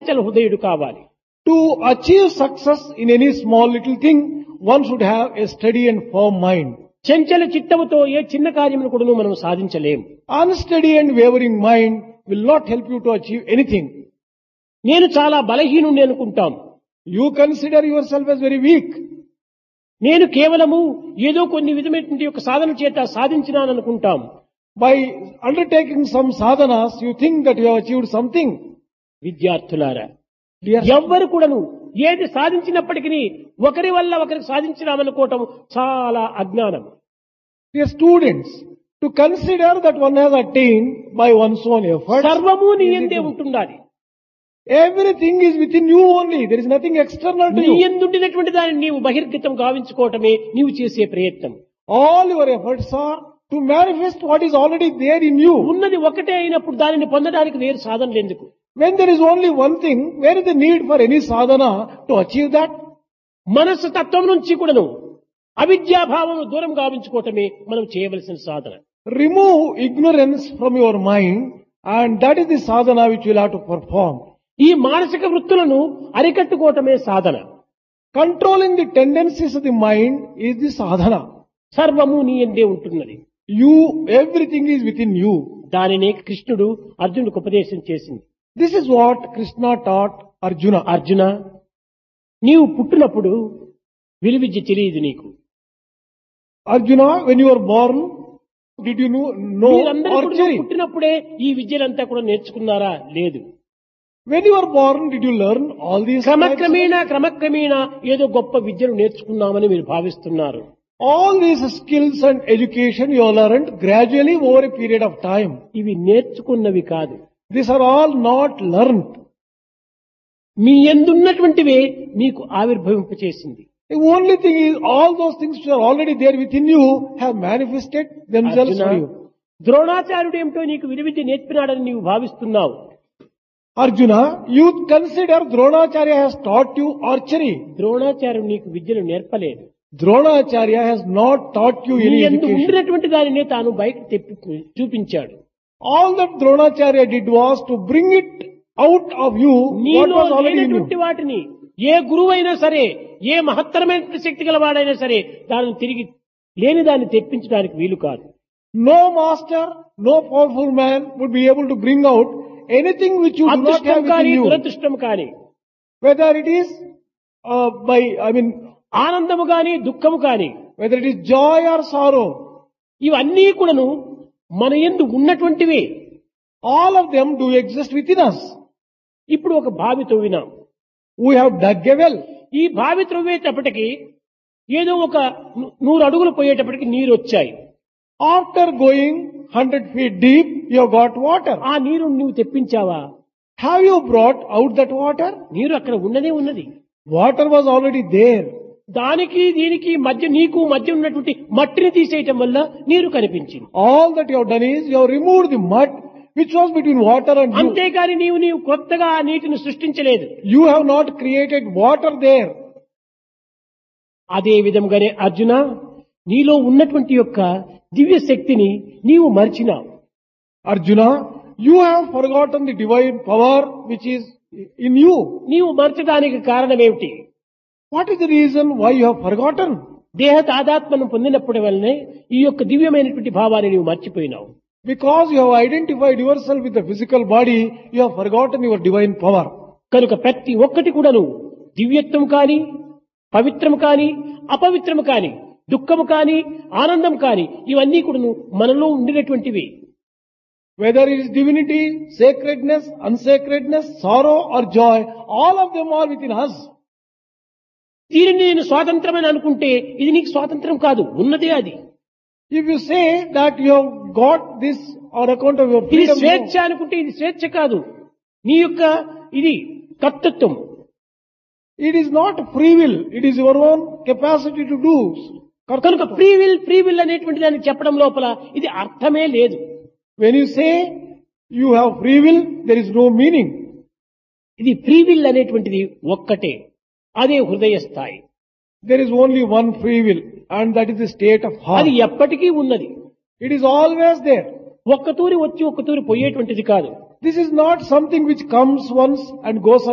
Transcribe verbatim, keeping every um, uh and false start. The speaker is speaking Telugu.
చంచల హృదయుడు కావాలి. To achieve success in any small little thing, one should have a steady and firm mind. చంచల చిత్తముతో ఏ చిన్న కార్యమును కూడా మనం సాధించలేము. Unsteady and wavering mind will not help you to achieve anything. నేను చాలా బలహీనుని అనుకుంటాం. You consider yourself as very weak. నేను కేవలము ఏదో కొన్ని విధమైనటువంటి ఒక సాధన చేత సాధించినాను అనుకుంటాం. By undertaking some sadhanas, you think that you have achieved something. విద్యార్థులారా, Dear, ఎవ్వరు కూడాను ఏది సాధించినప్పటికీ ఒకరి వల్ల ఒకరికి సాధించినామనుకోవటం చాలా అజ్ఞానం. dear students, to consider that one has attained by one's own effort, సర్వము నీ యందే ఉంటుండాలి. everything is within you only. There is nothing external to నీ you. యందుండినటువంటి దానిని నీవు బహిర్గతం గావించుకోవటమే నీవు చేసే ప్రయత్నం. All your efforts are to manifest what is already there in you. ఉన్నది ఒకటే అయినప్పుడు దానిని పొందడానికి వేరు సాధనలు ఎందుకు? When there is only one thing, where is the need for any sadhana to achieve that? మనస్సు తత్వం నుంచి కూడాను అవిద్యాభావం దూరం గావించుకోవటమే మనం చేయవలసిన సాధన. Remove ignorance from your mind, and that is the sadhana which you will have to perform. ఈ మానసిక వృత్తులను అరికట్టుకోవటమే సాధన. Controlling the tendencies of the mind is the sadhana. సర్వము నీ యందే ఉంటున్నది. You, everything is within you. దానినే కృష్ణుడు అర్జునుడికి ఉపదేశం చేసింది. This is what Krishna taught Arjuna. Arjuna, నీవు పుట్టినప్పుడు విలువిద్య తెలియదు నీకు. Arjuna, when you were born, did you know, know మీరందరూ కూడా archery? పుట్టినప్పుడే ఈ విద్యలంతా కూడా నేర్చుకున్నారా? లేదు. When you were born, did you learn all these types of- క్రమక్రమేణా క్రమక్రమేణా ఏదో గొప్ప విద్యను నేర్చుకున్నామని మీరు భావిస్తున్నారు. All these skills and education you have learned gradually over a period of time. ఇవి నేర్చుకున్నవి కాదు. These are all not learned. మీ యందున్నటువంటివే మీకు ఆవిర్భవింప చేసింది. The only thing is, all those things which are already there within you have manifested themselves Arjuna, for you. ద్రోణాచార్యుడు ఏమిటో నీకు విలువిద్య నేర్పినాడని నీవు భావిస్తున్నావు. Arjuna, you consider Dronacharya has taught you archery. ద్రోణాచార్యుడు నీకు విద్యను నేర్పలేదు. Dronacharya has not taught you నీ any యందు education. ఉండినటువంటి దానినే తాను బయట తెప్పి చూపించాడు. All that Dronacharya did was to bring it out of you what నీలో was already in you. లేనటువంటి వాటిని ఏ గురువైనా సరే, ఏ మహత్తరమైన శక్తి గలవాడైనా సరే దానిని తిరిగి లేని దాన్ని తెప్పించడానికి వీలు కాదు. No master, no powerful man would be able to bring out anything which you do not అదృష్టం have కానీ within you. దురదృష్టం కానీ, Whether it is uh, by, I mean, ఆనందము కానీ దుఃఖము కానీ, whether it is joy or sorrow, ఇవన్నీ కూడాను మన యందు ఉన్నటువంటివే. all of them do exist within us. ఇప్పుడు ఒక బావి తవ్వినాం. We have dug a well. ఈ బావి త్రవ్వేటప్పటికి ఏదో ఒక ను- నూరు అడుగులు పోయేటప్పటికి నీరు వచ్చాయి. After going one hundred feet deep, you have got water. ఆ నీరు నువ్వు తెప్పించావా? Have you brought out that water? నీరు అక్కడ ఉన్నదే ఉన్నది. Water was already there. దానికి దీనికి మధ్య నీకు మధ్య ఉన్నటువంటి మట్టిని తీసేయటం వల్ల నీరు కనిపించింది. All that you have done is you have removed the mud which was between water and you. అంతేగాని నీవు నీవు కొత్తగా ఆ నీటిని సృష్టించలేదు. You have not created water there. అదే విధంగానే అర్జున, నీలో ఉన్నటువంటి యొక్క దివ్య శక్తిని నీవు మరిచినావు. Arjuna, you have forgotten the divine power which is in you. నీవు మరచడానికి కారణమేమిటి? What is the reason why you have forgotten? దేహ తాదాత్మను పొందినప్పటి వల్లనే ఈ యొక్క దివ్యమైనటువంటి భావాన్ని నీవు మర్చిపోయినావు. Because you have identified yourself with the physical body, you have forgotten your divine power. కనుక ప్రతి ఒక్కటి కూడాను దివ్యత్వం కాని, పవిత్రము కాని, అపవిత్రము కాని, దుఃఖము కాని, ఆనందం కాని, ఇవన్నీ కూడాను మనలో ఉండినటువంటివి. Whether it is divinity, sacredness, unsacredness, sorrow or joy, all of them are within us. దీనిని నేను స్వాతంత్రమని అనుకుంటే ఇది నీకు స్వాతంత్రం కాదు, ఉన్నదే అది. If you say that you have got this on account of your ఇది freedom, స్వేచ్ఛ అనుకుంటే ఇది స్వేచ్ఛ కాదు, నీ యొక్క ఇది కర్తృత్వం. it is not free will, it is your own capacity to do. కనుక ఫ్రీ విల్ ఫ్రీ విల్ అనేటువంటి దాన్ని చెప్పడం లోపల ఇది అర్థమే లేదు. When you say you have free will, there is no meaning. ఇది ఫ్రీ విల్ అనేటువంటిది ఒక్కటే, అదే హృదయ స్థాయి. There is only one free will, and that is the state of heart. అది ఎప్పటికీ ఉన్నది. It is always there. ఒక్క తూరి వచ్చి ఒక్క తూరి పోయేటువంటిది కాదు. This is not something which comes once and goes